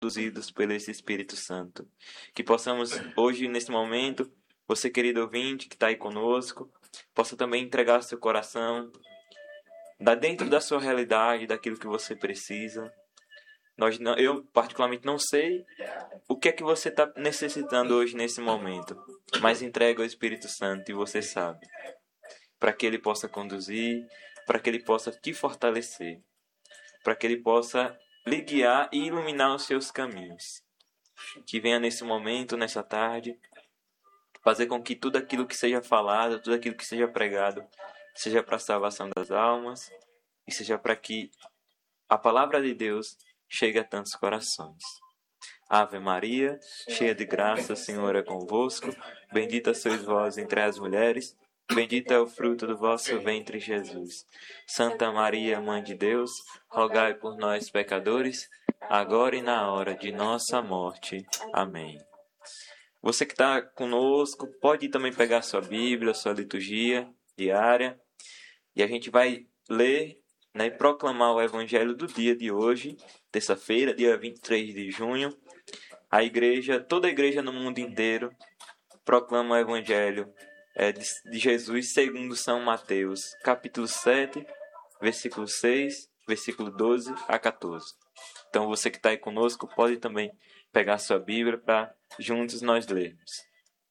conduzidos por esse Espírito Santo. Que possamos hoje, nesse momento, você, querido ouvinte, que está aí conosco, possa também entregar seu coração, dar dentro da sua realidade, daquilo que você precisa. Eu, particularmente, não sei o que é que você está necessitando hoje, nesse momento, mas entrega ao Espírito Santo e você sabe, para que ele possa conduzir, para que ele possa te fortalecer, para que ele possa lhe guiar e iluminar os seus caminhos. Que venha nesse momento, nessa tarde, fazer com que tudo aquilo que seja falado, tudo aquilo que seja pregado, seja para a salvação das almas e seja para que a palavra de Deus chegue a tantos corações. Ave Maria, cheia de graça, o Senhor é convosco. Bendita sois vós entre as mulheres, bendito é o fruto do vosso ventre, Jesus. Santa Maria, Mãe de Deus, rogai por nós, pecadores, agora e na hora de nossa morte. Amém. Você que está conosco, pode também pegar sua Bíblia, sua liturgia diária, e a gente vai ler, e proclamar o Evangelho do dia de hoje, terça-feira, dia 23 de junho. Toda a igreja no mundo inteiro proclama o Evangelho de Jesus segundo São Mateus, capítulo 7, versículo 6, versículo 12 a 14. Então você que está aí conosco pode também pegar sua Bíblia para juntos nós lermos.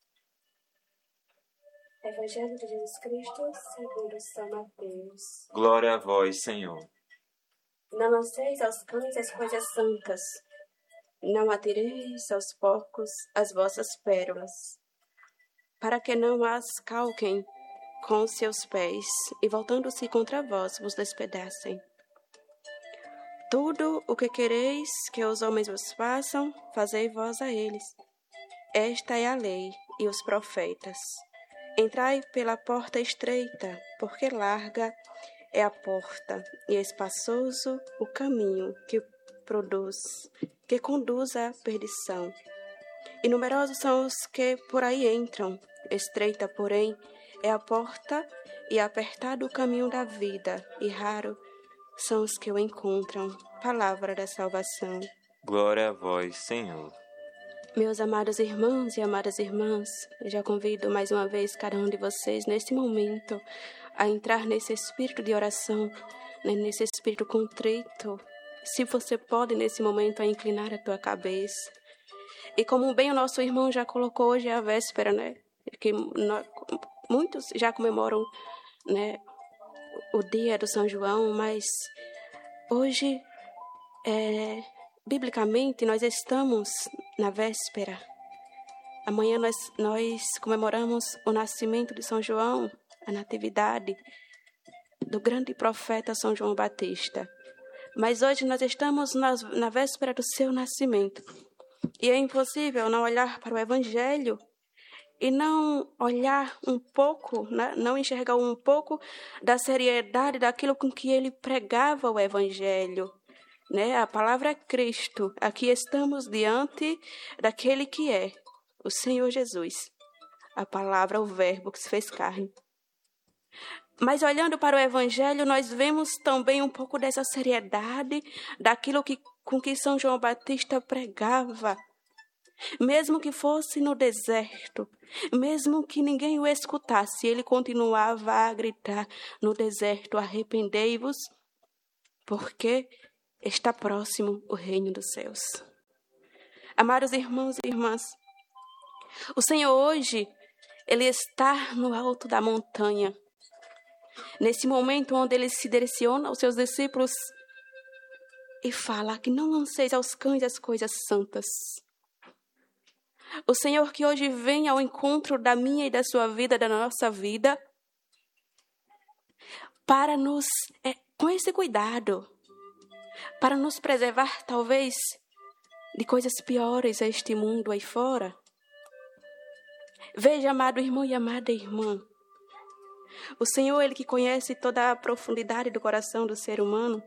Evangelho de Jesus Cristo segundo São Mateus. Glória a vós, Senhor. Não lanceis aos cães as coisas santas, não atireis aos porcos as vossas pérolas, para que não as calquem com os seus pés, e voltando-se contra vós, vos despedacem. Tudo o que quereis que os homens vos façam, fazei vós a eles. Esta é a lei e os profetas. Entrai pela porta estreita, porque larga é a porta, e espaçoso o caminho que conduz à perdição. E numerosos são os que por aí entram. Estreita, porém, é a porta e apertado o caminho da vida, e raro são os que o encontram. Palavra da salvação. Glória a vós, Senhor. Meus amados irmãos e amadas irmãs, eu já convido mais uma vez cada um de vocês, nesse momento, a entrar nesse espírito de oração, nesse espírito contrito. Se você pode, nesse momento, a inclinar a tua cabeça. E como bem o nosso irmão já colocou, hoje é a véspera, que muitos já comemoram, o dia do São João, mas hoje, biblicamente, nós estamos na véspera. Amanhã nós comemoramos o nascimento de São João, a natividade do grande profeta São João Batista. Mas hoje nós estamos na véspera do seu nascimento. E é impossível não olhar para o Evangelho e não olhar um pouco, não enxergar um pouco da seriedade daquilo com que ele pregava o Evangelho. A palavra é Cristo. Aqui estamos diante daquele que é o Senhor Jesus. A palavra, o verbo que se fez carne. Mas olhando para o Evangelho, nós vemos também um pouco dessa seriedade daquilo com que São João Batista pregava. Mesmo que fosse no deserto, mesmo que ninguém o escutasse, ele continuava a gritar no deserto: arrependei-vos, porque está próximo o reino dos céus. Amados irmãos e irmãs, o Senhor hoje, ele está no alto da montanha. Nesse momento onde ele se direciona aos seus discípulos e fala que não lanceis aos cães as coisas santas. O Senhor que hoje vem ao encontro da minha e da sua vida, da nossa vida, para nos, com esse cuidado, para nos preservar talvez de coisas piores a este mundo aí fora. Veja, amado irmão e amada irmã, o Senhor, ele que conhece toda a profundidade do coração do ser humano,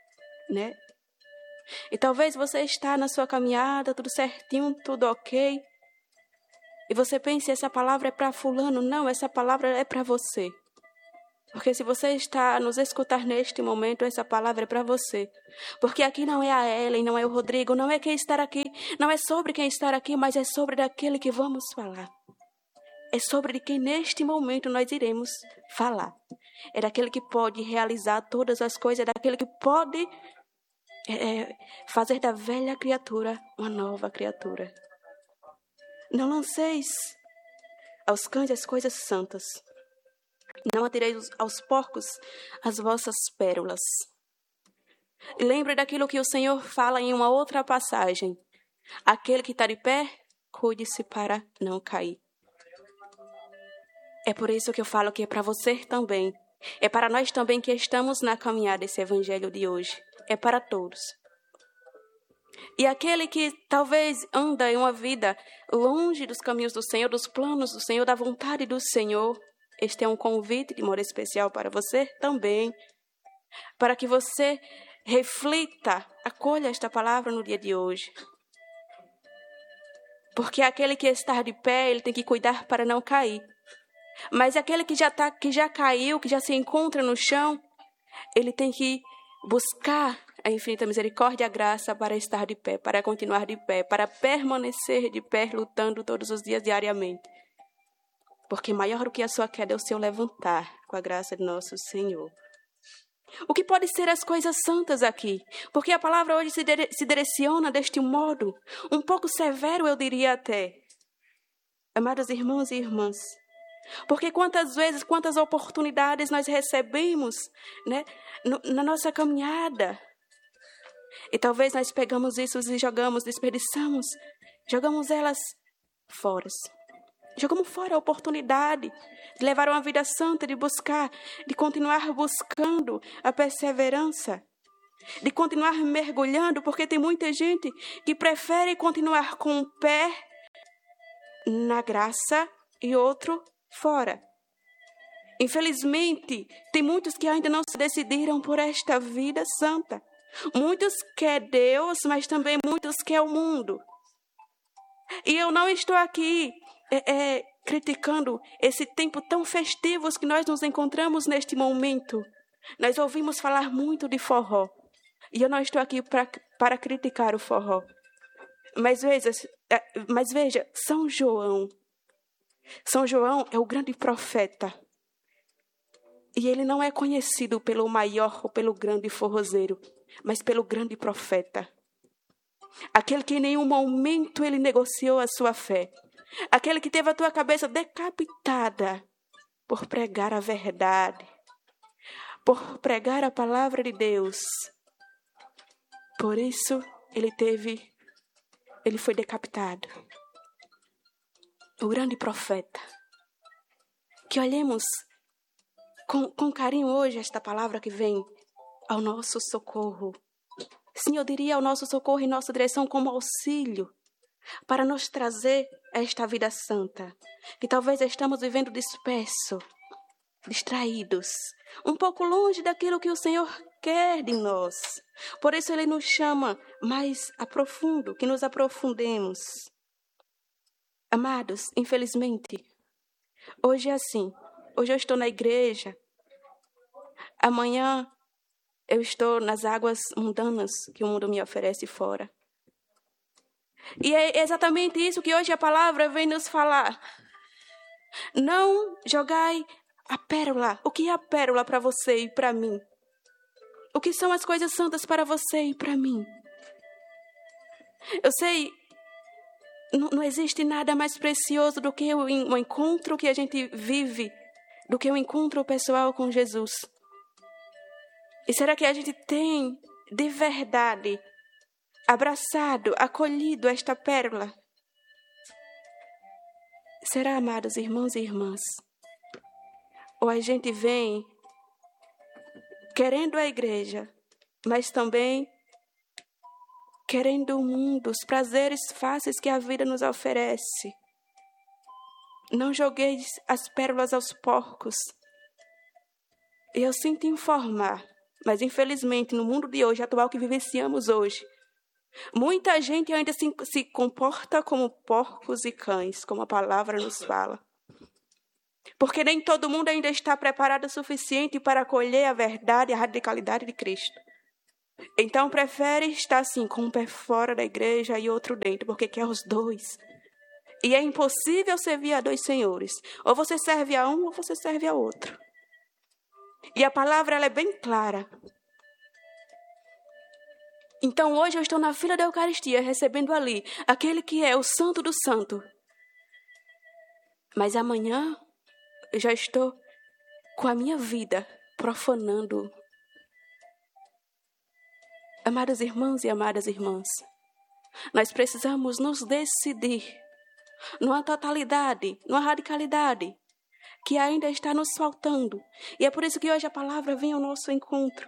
E talvez você está na sua caminhada, tudo certinho, tudo ok, e você pense, essa palavra é para fulano. Não, essa palavra é para você. Porque se você está a nos escutar neste momento, essa palavra é para você. Porque aqui não é a Ellen, não é o Rodrigo, não é quem está aqui, não é sobre quem está aqui, mas é sobre daquele que vamos falar. É sobre quem neste momento nós iremos falar. É daquele que pode realizar todas as coisas, é daquele que pode fazer da velha criatura uma nova criatura. Não lanceis aos cães as coisas santas. Não atireis aos porcos as vossas pérolas. E lembre daquilo que o Senhor fala em uma outra passagem. Aquele que está de pé, cuide-se para não cair. É por isso que eu falo que é para você também. É para nós também que estamos na caminhada desse evangelho de hoje. É para todos. E aquele que talvez anda em uma vida longe dos caminhos do Senhor, dos planos do Senhor, da vontade do Senhor, este é um convite de modo especial para você também, para que você reflita, acolha esta palavra no dia de hoje. Porque aquele que está de pé, ele tem que cuidar para não cair. Mas aquele que já caiu, que já se encontra no chão, ele tem que buscar a infinita misericórdia e a graça para estar de pé, para continuar de pé, para permanecer de pé, lutando todos os dias diariamente. Porque maior do que a sua queda é o seu levantar, com a graça de nosso Senhor. O que pode ser as coisas santas aqui? Porque a palavra hoje se direciona deste modo, um pouco severo, eu diria até. Amados irmãos e irmãs, porque quantas vezes, quantas oportunidades nós recebemos, né, na nossa caminhada. E talvez nós pegamos isso e jogamos, desperdiçamos, jogamos elas fora. Jogamos fora a oportunidade de levar uma vida santa, de buscar, de continuar buscando a perseverança, de continuar mergulhando, porque tem muita gente que prefere continuar com um pé na graça e outro fora. Infelizmente, tem muitos que ainda não se decidiram por esta vida santa. Muitos querem Deus, mas também muitos querem o mundo. E eu não estou aqui criticando esse tempo tão festivo que nós nos encontramos neste momento. Nós ouvimos falar muito de forró. E eu não estou aqui para criticar o forró. Mas veja, São João é o grande profeta. E ele não é conhecido pelo maior ou pelo grande forrozeiro, mas pelo grande profeta. Aquele que em nenhum momento ele negociou a sua fé. Aquele que teve a tua cabeça decapitada por pregar a verdade, por pregar a palavra de Deus. Por isso ele foi decapitado. O grande profeta. Que olhemos com carinho hoje esta palavra que vem ao nosso socorro. Sim, eu diria ao nosso socorro e nossa direção como auxílio para nos trazer esta vida santa, que talvez estamos vivendo disperso, distraídos, um pouco longe daquilo que o Senhor quer de nós. Por isso Ele nos chama mais a profundo, que nos aprofundemos. Amados, infelizmente, hoje é assim. Hoje eu estou na igreja, amanhã eu estou nas águas mundanas que o mundo me oferece fora. E é exatamente isso que hoje a palavra vem nos falar. Não jogai a pérola. O que é a pérola para você e para mim? O que são as coisas santas para você e para mim? Eu sei, não existe nada mais precioso do que o encontro que a gente vive, do que o encontro pessoal com Jesus. E será que a gente tem, de verdade, abraçado, acolhido esta pérola? Será, amados irmãos e irmãs? Ou a gente vem querendo a igreja, mas também querendo o mundo, os prazeres fáceis que a vida nos oferece? Não jogueis as pérolas aos porcos. E eu sinto informar, mas infelizmente no mundo de hoje, atual que vivenciamos hoje, muita gente ainda se comporta como porcos e cães, como a palavra nos fala. Porque nem todo mundo ainda está preparado o suficiente para acolher a verdade e a radicalidade de Cristo. Então prefere estar assim, com um pé fora da igreja e outro dentro, porque quer os dois. E é impossível servir a dois senhores. Ou você serve a um ou você serve a outro. E a palavra ela é bem clara. Então hoje eu estou na fila da Eucaristia, recebendo ali aquele que é o Santo do Santo. Mas amanhã eu já estou com a minha vida profanando. Amados irmãos e amadas irmãs, nós precisamos nos decidir numa totalidade, numa radicalidade que ainda está nos faltando. E é por isso que hoje a palavra vem ao nosso encontro.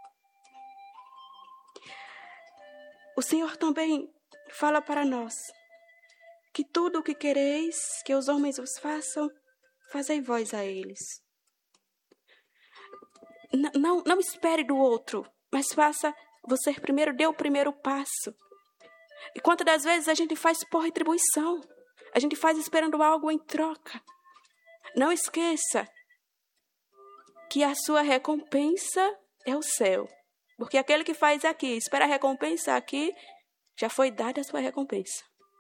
O Senhor também fala para nós que tudo o que quereis que os homens vos façam, fazei vós a eles. Não espere do outro, mas você primeiro dê o primeiro passo. E quantas das vezes a gente faz por retribuição? A gente faz esperando algo em troca. Não esqueça que a sua recompensa é o céu. Porque aquele que faz aqui, espera a recompensa aqui, já foi dada a sua recompensa.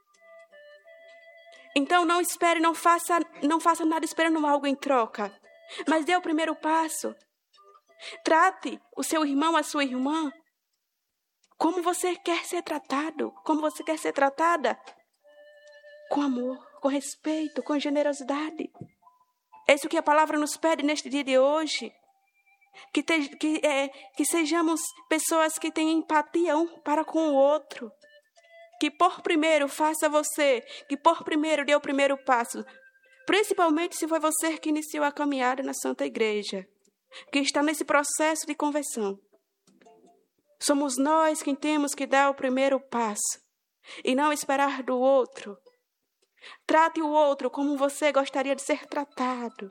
Então não espere, não faça nada esperando algo em troca. Mas dê o primeiro passo. Trate o seu irmão, a sua irmã, como você quer ser tratado, como você quer ser tratada. Com amor, com respeito, com generosidade. É isso que a palavra nos pede neste dia de hoje. Que sejamos pessoas que têm empatia um para com o outro. Que por primeiro faça você, que por primeiro dê o primeiro passo. Principalmente se foi você que iniciou a caminhada na Santa Igreja. Que está nesse processo de conversão. Somos nós quem temos que dar o primeiro passo. E não esperar do outro. Trate o outro como você gostaria de ser tratado.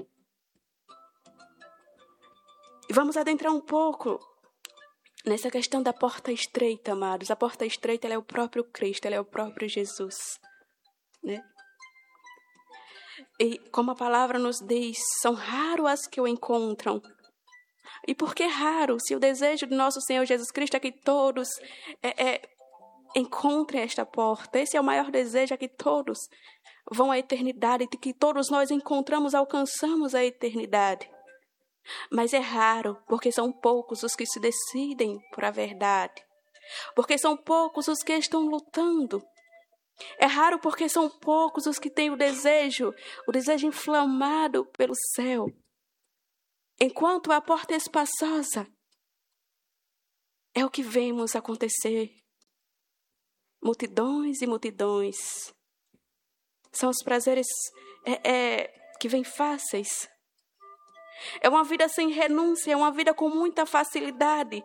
E vamos adentrar um pouco nessa questão da porta estreita, amados. A porta estreita ela é o próprio Cristo, ela é o próprio Jesus. Né? E como a palavra nos diz, são raros as que o encontram. E por que raro? Se o desejo do nosso Senhor Jesus Cristo é que todos encontrem esta porta. Esse é o maior desejo, é que todos vão à eternidade, que todos nós alcançamos a eternidade. Mas é raro, porque são poucos os que se decidem por a verdade. Porque são poucos os que estão lutando. É raro porque são poucos os que têm o desejo inflamado pelo céu. Enquanto a porta é espaçosa, é o que vemos acontecer. Multidões e multidões. São os prazeres que vêm fáceis. É uma vida sem renúncia, é uma vida com muita facilidade.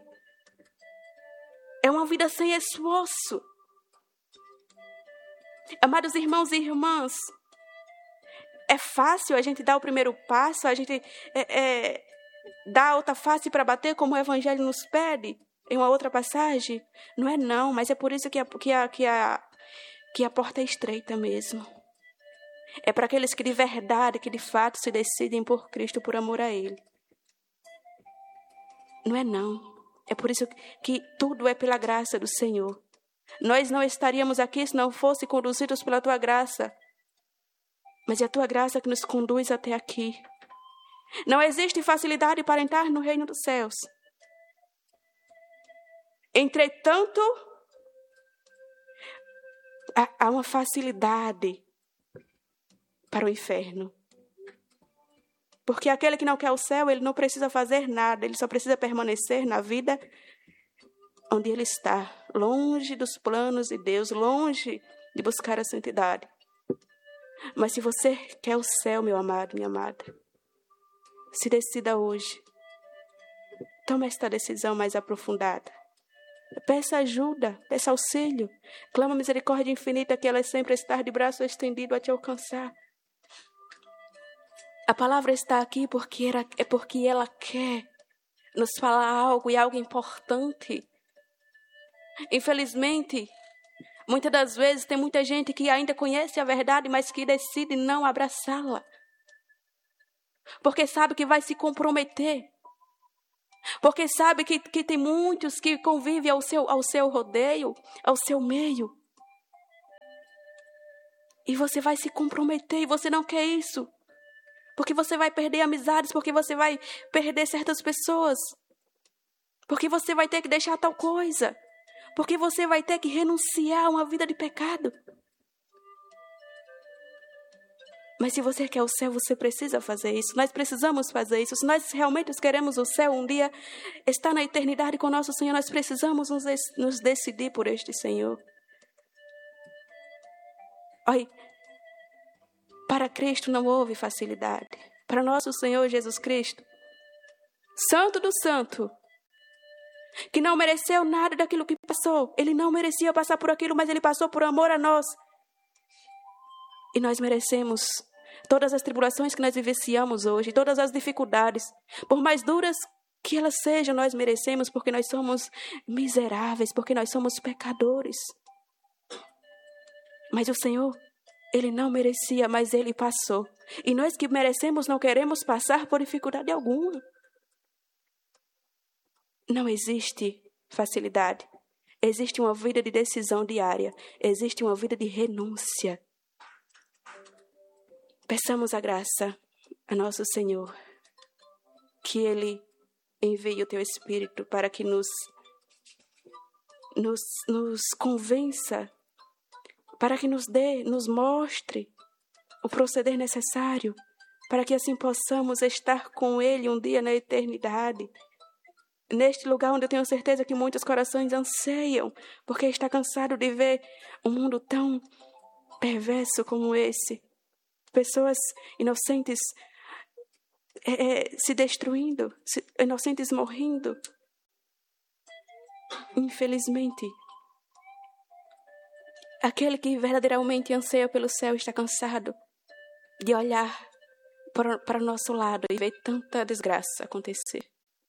É uma vida sem esforço. Amados irmãos e irmãs, é fácil a gente dar o primeiro passo, a gente dar a outra face para bater, como o Evangelho nos pede, em uma outra passagem? Não é não, mas é por isso que a porta é estreita mesmo. É para aqueles que de verdade, que de fato se decidem por Cristo, por amor a Ele. Não é não. É por isso que tudo é pela graça do Senhor. Nós não estaríamos aqui se não fosse conduzidos pela Tua graça. Mas é a Tua graça que nos conduz até aqui. Não existe facilidade para entrar no reino dos céus. Entretanto, há uma facilidade para o inferno. Porque aquele que não quer o céu, ele não precisa fazer nada, ele só precisa permanecer na vida onde ele está, longe dos planos de Deus, longe de buscar a santidade. Mas se você quer o céu, meu amado, minha amada, se decida hoje. Toma esta decisão mais aprofundada. Peça ajuda, peça auxílio. Clama misericórdia infinita, que ela sempre está de braço estendido a te alcançar. A palavra está aqui porque ela quer nos falar algo, e algo importante. Infelizmente, muitas das vezes tem muita gente que ainda conhece a verdade, mas que decide não abraçá-la. porque sabe que vai se comprometer, porque sabe que tem muitos que convivem ao seu rodeio, ao seu meio. E você vai se comprometer e você não quer isso. Porque você vai perder amizades, porque você vai perder certas pessoas. Porque você vai ter que deixar tal coisa. Porque você vai ter que renunciar a uma vida de pecado. Mas se você quer o céu, você precisa fazer isso. Nós precisamos fazer isso. Se nós realmente queremos o céu, um dia estar na eternidade com o nosso Senhor, nós precisamos nos decidir por este Senhor. Olha, para Cristo não houve facilidade. Para nosso Senhor Jesus Cristo, Santo do Santo, que não mereceu nada daquilo que passou. Ele não merecia passar por aquilo, mas Ele passou por amor a nós. E nós merecemos todas as tribulações que nós vivenciamos hoje, todas as dificuldades, por mais duras que elas sejam, nós merecemos, porque nós somos miseráveis, porque nós somos pecadores. Mas o Senhor, Ele não merecia, mas Ele passou. E nós que merecemos não queremos passar por dificuldade alguma. Não existe facilidade. Existe uma vida de decisão diária. Existe uma vida de renúncia. Peçamos a graça a nosso Senhor, que Ele envie o Teu Espírito para que nos convença, para que nos mostre o proceder necessário, para que assim possamos estar com Ele um dia na eternidade, neste lugar onde eu tenho certeza que muitos corações anseiam, porque está cansado de ver um mundo tão perverso como esse. Pessoas inocentes se destruindo, inocentes morrendo. Infelizmente, aquele que verdadeiramente anseia pelo céu está cansado de olhar para o nosso lado e ver tanta desgraça acontecer.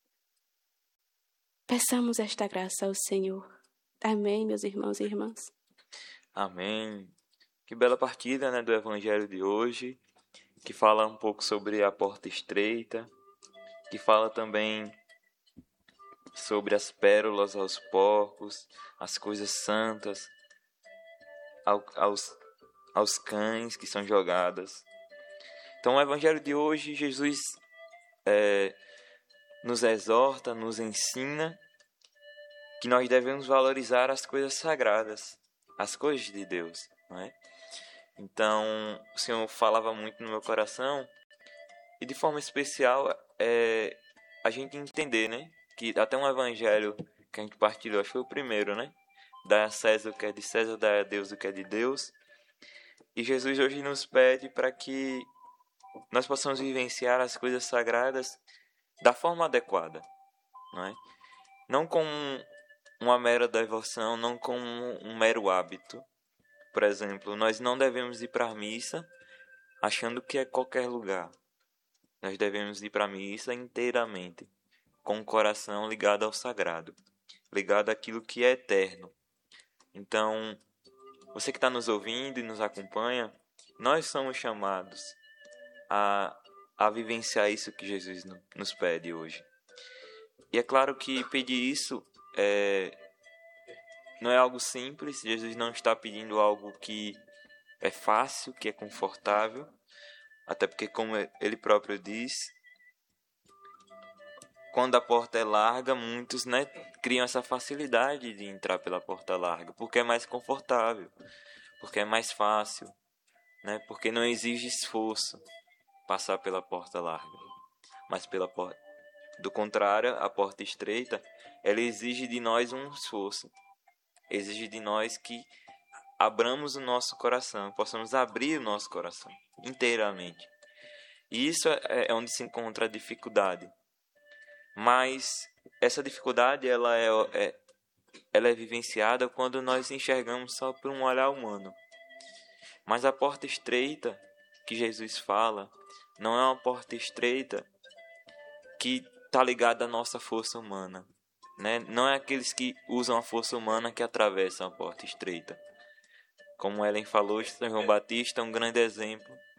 Peçamos esta graça ao Senhor. Amém, meus irmãos e irmãs. Amém. Que bela partida, né, do Evangelho de hoje, que fala um pouco sobre a porta estreita, que fala também sobre as pérolas aos porcos, as coisas santas aos cães que são jogadas. Então, o Evangelho de hoje, Jesus nos exorta, nos ensina que nós devemos valorizar as coisas sagradas, as coisas de Deus, não é? Então, o Senhor falava muito no meu coração, e de forma especial a gente entender, né, que até um evangelho que a gente partilhou, acho que foi o primeiro, né, dá a César o que é de César, dá a Deus o que é de Deus, e Jesus hoje nos pede para que nós possamos vivenciar as coisas sagradas da forma adequada, não é? Não com uma mera devoção, não com um mero hábito. Por exemplo, nós não devemos ir para a missa achando que é qualquer lugar. Nós devemos ir para a missa inteiramente, com o coração ligado ao sagrado, ligado àquilo que é eterno. Então, você que está nos ouvindo e nos acompanha, nós somos chamados a vivenciar isso que Jesus nos pede hoje. E é claro que pedir isso não é algo simples. Jesus não está pedindo algo que é fácil, que é confortável, até porque, como ele próprio diz, quando a porta é larga, muitos, né, criam essa facilidade de entrar pela porta larga, porque é mais confortável, porque é mais fácil, né, porque não exige esforço passar pela porta larga. Mas do contrário, a porta estreita, ela exige de nós um esforço. Exige de nós que abramos o nosso coração, possamos abrir o nosso coração inteiramente. E isso é onde se encontra a dificuldade. Mas essa dificuldade ela é vivenciada quando nós enxergamos só por um olhar humano. Mas a porta estreita que Jesus fala não é uma porta estreita que está ligada à nossa força humana. Né? Não é aqueles que usam a força humana que atravessam a porta estreita. Como Ellen falou, São João Batista é um grande exemplo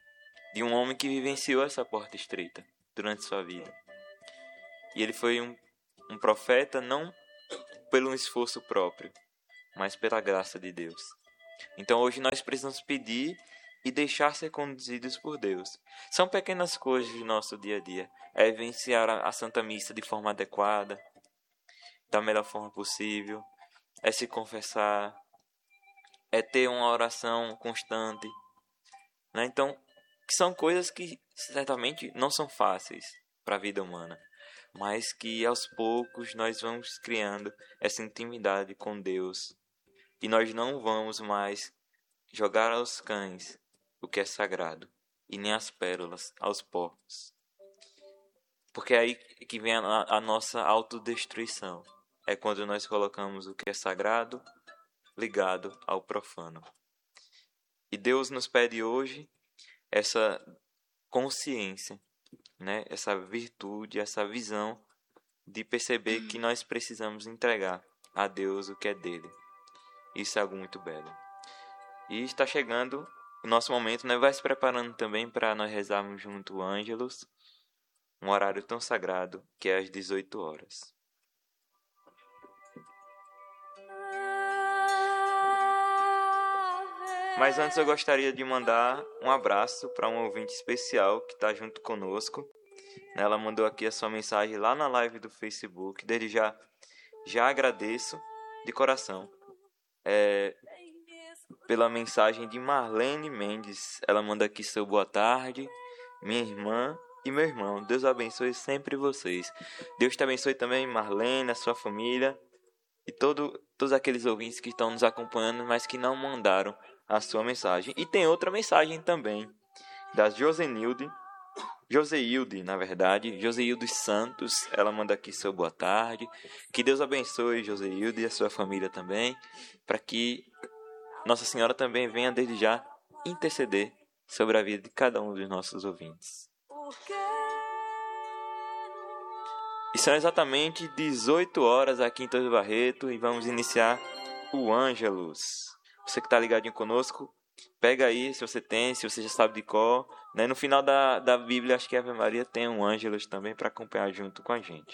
de um homem que vivenciou essa porta estreita durante sua vida. E ele foi um profeta não pelo esforço próprio, mas pela graça de Deus. Então hoje nós precisamos pedir e deixar ser conduzidos por Deus. São pequenas coisas do nosso dia a dia. É vivenciar a Santa Missa de forma adequada, da melhor forma possível. É se confessar. É ter uma oração constante. Né? Então, são coisas que certamente não são fáceis para a vida humana, mas que aos poucos nós vamos criando essa intimidade com Deus. E nós não vamos mais jogar aos cães o que é sagrado, e nem as pérolas aos porcos. Porque é aí que vem a nossa autodestruição. É quando nós colocamos o que é sagrado ligado ao profano. E Deus nos pede hoje essa consciência, né? Essa virtude, essa visão de perceber que nós precisamos entregar a Deus o que é dele. Isso é algo muito belo. E está chegando o nosso momento, né? Vai se preparando também para nós rezarmos junto o Ângelus, um horário tão sagrado que é às 18 horas. Mas antes eu gostaria de mandar um abraço para um ouvinte especial que está junto conosco. Ela mandou aqui a sua mensagem lá na live do Facebook. Desde já agradeço de coração pela mensagem de Marlene Mendes. Ela manda aqui seu boa tarde, minha irmã e meu irmão. Deus abençoe sempre vocês. Deus te abençoe também, Marlene, a sua família e todos aqueles ouvintes que estão nos acompanhando, mas que não mandaram a sua mensagem. E tem outra mensagem também, da Joseilde, na verdade, Joseilde Santos. Ela manda aqui seu boa tarde. Que Deus abençoe Joseilde e a sua família também, para que Nossa Senhora também venha desde já interceder sobre a vida de cada um dos nossos ouvintes. E são exatamente 18 horas aqui em Torres Barreto e vamos iniciar o Ângelus. Você que está ligadinho conosco, pega aí se você já sabe de cor. Né? No final da Bíblia, acho que a Ave Maria tem um Ângelus também para acompanhar junto com a gente.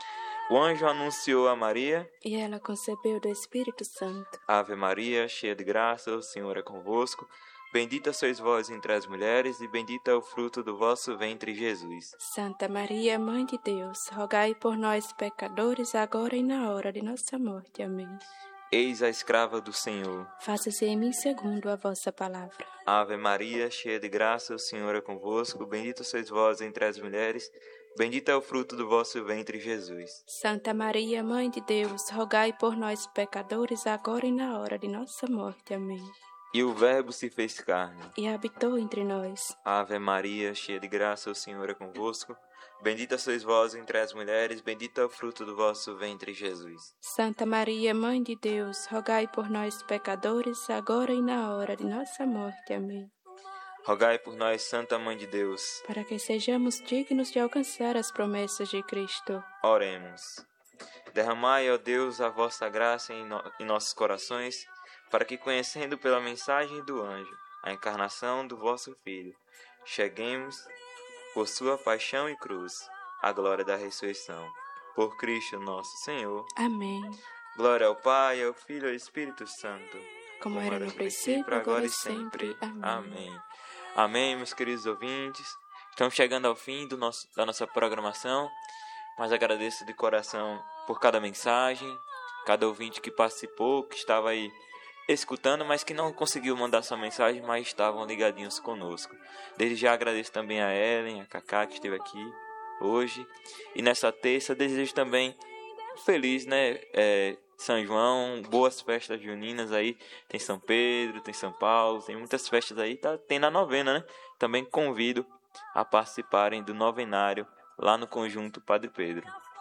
O anjo anunciou a Maria, e ela concebeu do Espírito Santo. Ave Maria, cheia de graça, o Senhor é convosco. Bendita sois vós entre as mulheres, e bendito é o fruto do vosso ventre, Jesus. Santa Maria, Mãe de Deus, rogai por nós, pecadores, agora e na hora de nossa morte. Amém. Eis a escrava do Senhor. Faça-se em mim segundo a vossa palavra. Ave Maria, cheia de graça, o Senhor é convosco. Bendita sois vós entre as mulheres, bendito é o fruto do vosso ventre, Jesus. Santa Maria, Mãe de Deus, rogai por nós, pecadores, agora e na hora de nossa morte. Amém. E o Verbo se fez carne e habitou entre nós. Ave Maria, cheia de graça, o Senhor é convosco. Bendita sois vós entre as mulheres, bendito é o fruto do vosso ventre, Jesus. Santa Maria, Mãe de Deus, rogai por nós, pecadores, agora e na hora de nossa morte. Amém. Rogai por nós, Santa Mãe de Deus, para que sejamos dignos de alcançar as promessas de Cristo. Oremos. Derramai, ó Deus, a vossa graça em nossos corações, para que, conhecendo pela mensagem do anjo a encarnação do vosso Filho, cheguemos, por sua paixão e cruz, à glória da ressurreição. Por Cristo nosso Senhor. Amém. Glória ao Pai, ao Filho e ao Espírito Santo. Como era no princípio, agora e sempre. Amém. Amém, meus queridos ouvintes. Estamos chegando ao fim da nossa programação, mas agradeço de coração por cada mensagem, cada ouvinte que participou, que estava aí escutando, mas que não conseguiu mandar sua mensagem, mas estavam ligadinhos conosco. Desde já agradeço também a Ellen, a Cacá, que esteve aqui hoje. E nessa terça desejo também feliz, São João, boas festas juninas aí. Tem São Pedro, tem São Paulo, tem muitas festas aí, tem na novena, né? Também convido a participarem do novenário lá no Conjunto Padre Pedro.